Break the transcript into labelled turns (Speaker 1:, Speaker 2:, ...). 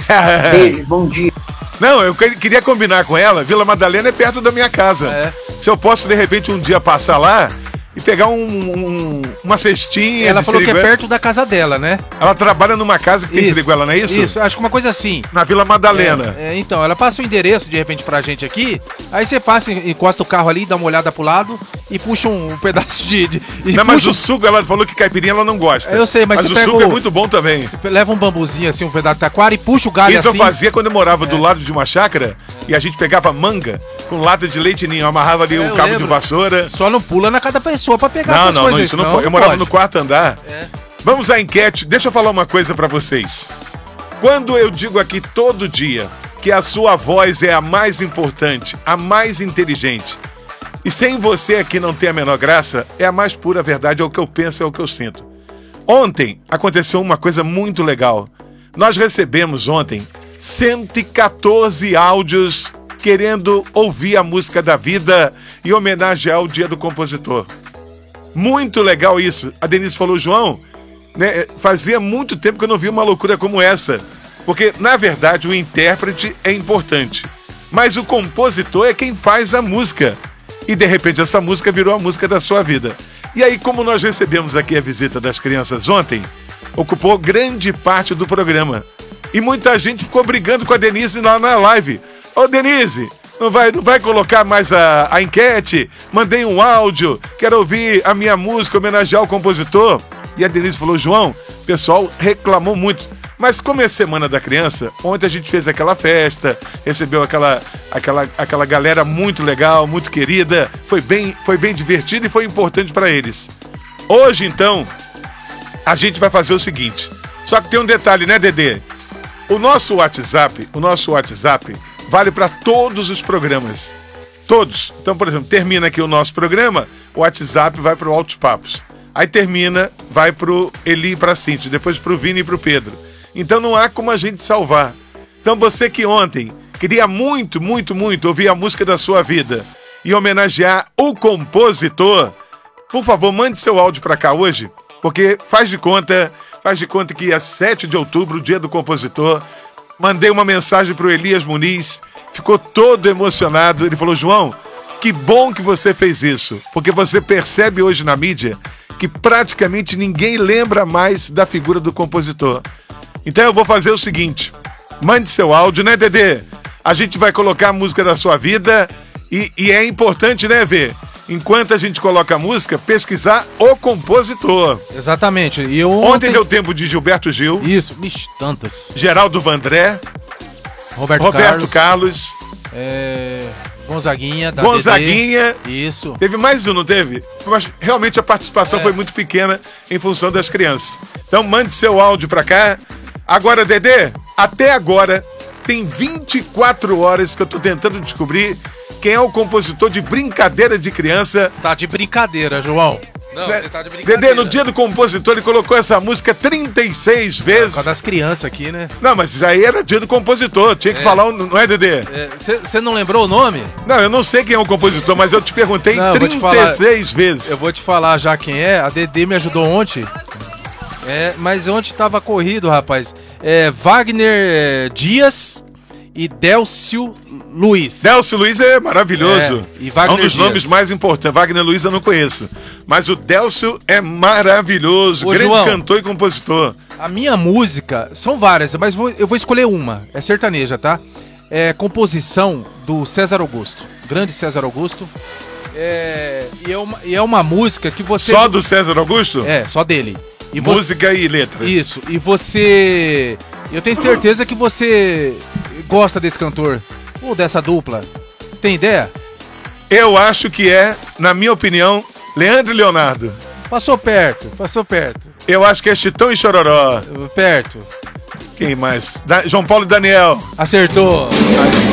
Speaker 1: Beijo, bom dia.
Speaker 2: Não, eu queria combinar com ela. Vila Madalena é perto da minha casa. Se eu posso, de repente, um dia passar lá e pegar uma cestinha.
Speaker 3: Ela falou que é perto da casa dela, né?
Speaker 2: Ela trabalha numa casa que tem siriguela, não é isso?
Speaker 3: Isso, acho que uma coisa assim.
Speaker 2: Na Vila Madalena.
Speaker 3: Então, ela passa o endereço, de repente, pra gente aqui. Aí você passa, encosta o carro ali, dá uma olhada pro lado e puxa um pedaço de
Speaker 2: não, mas o suco, ela falou que caipirinha ela não gosta.
Speaker 3: Eu sei, mas
Speaker 2: o suco é muito bom também.
Speaker 3: Leva um bambuzinho assim, um pedaço de taquara e puxa o galho
Speaker 2: Isso
Speaker 3: assim.
Speaker 2: eu fazia quando eu morava do lado de uma chácara e a gente pegava manga com lata de leite ninho, amarrava ali um cabo de vassoura.
Speaker 3: Só não pula na cada pessoa pra pegar essas coisas.
Speaker 2: Não, isso não pode. Eu morava no quarto andar. Vamos à enquete. Deixa eu falar uma coisa pra vocês. Quando eu digo aqui todo dia que a sua voz é a mais importante, a mais inteligente, e sem você aqui não ter a menor graça, é a mais pura verdade, é o que eu penso, é o que eu sinto. Ontem aconteceu uma coisa muito legal. Nós recebemos ontem 114 áudios querendo ouvir a música da vida e homenagear o Dia do Compositor. Muito legal isso. A Denise falou, João, né, fazia muito tempo que eu não vi uma loucura como essa. Porque, na verdade, o intérprete é importante. Mas o compositor é quem faz a música. E, de repente, essa música virou a música da sua vida. E aí, como nós recebemos aqui a visita das crianças ontem, ocupou grande parte do programa. E muita gente ficou brigando com a Denise lá na live. Ô, Denise, não vai colocar mais a enquete? Mandei um áudio, quero ouvir a minha música, homenagear o compositor. E a Denise falou, João, o pessoal reclamou muito. Mas como é Semana da Criança, ontem a gente fez aquela festa, recebeu aquela galera muito legal, muito querida, foi bem divertido e foi importante para eles. Hoje, então, a gente vai fazer o seguinte, só que tem um detalhe, né, Dedê? O nosso WhatsApp vale para todos os programas. Todos. Então, por exemplo, termina aqui o nosso programa, o WhatsApp vai para o Altos Papos. Aí termina, vai pro Eli e pra Cíntia, depois pro Vini e pro Pedro. Então não há como a gente salvar. Então você que ontem queria muito ouvir a música da sua vida e homenagear o compositor, por favor, mande seu áudio para cá hoje, porque faz de conta que é 7 de outubro, o Dia do Compositor. Mandei uma mensagem pro Elias Muniz, ficou todo emocionado. Ele falou, João, que bom que você fez isso, porque você percebe hoje na mídia que praticamente ninguém lembra mais da figura do compositor. Então eu vou fazer o seguinte, mande seu áudio, né, Dedê? A gente vai colocar a música da sua vida e é importante, né, Vê? Enquanto a gente coloca a música, pesquisar o compositor.
Speaker 3: Exatamente. E
Speaker 2: ontem deu tempo de Gilberto Gil.
Speaker 3: Isso, tantas.
Speaker 2: Geraldo Vandré. Roberto Carlos.
Speaker 3: Gonzaguinha.
Speaker 2: Isso. Teve mais um, não teve? Mas realmente a participação foi muito pequena em função das crianças. Então mande seu áudio pra cá. Agora, Dedê, até agora tem 24 horas que eu tô tentando descobrir quem é o compositor de Brincadeira de Criança.
Speaker 3: Tá de brincadeira, João. Não, você tá de brincadeira.
Speaker 2: Dedê, no Dia do Compositor ele colocou essa música 36 vezes.
Speaker 3: Por causa das crianças aqui, né?
Speaker 2: Não, mas isso aí era Dia do Compositor, tinha que falar, não é, Dedê?
Speaker 3: Você não lembrou o nome?
Speaker 2: Não, eu não sei quem é o compositor, mas eu te perguntei 36 vezes.
Speaker 3: Eu vou te falar já quem é, a Dedê me ajudou ontem. Mas ontem tava corrido, rapaz. Wagner Dias e Délcio Luiz.
Speaker 2: Délcio Luiz é maravilhoso.
Speaker 3: E Wagner
Speaker 2: é um dos
Speaker 3: Dias.
Speaker 2: nomes mais importantes. Wagner Luiz eu não conheço. Mas o Délcio é maravilhoso. Grande
Speaker 3: João,
Speaker 2: cantor e compositor.
Speaker 3: A minha música, são várias, mas eu vou escolher uma. É sertaneja, tá? É composição do César Augusto. Grande César Augusto. E é uma música que você...
Speaker 2: Só do César Augusto?
Speaker 3: Só dele.
Speaker 2: Música e letra.
Speaker 3: Isso. E você... Eu tenho certeza que você gosta desse cantor. Ou dessa dupla. Tem ideia?
Speaker 2: Eu acho que na minha opinião, Leandro e Leonardo.
Speaker 3: Passou perto.
Speaker 2: Eu acho que é Chitão e Chororó.
Speaker 3: Perto.
Speaker 2: Quem mais? João Paulo e Daniel.
Speaker 3: Acertou.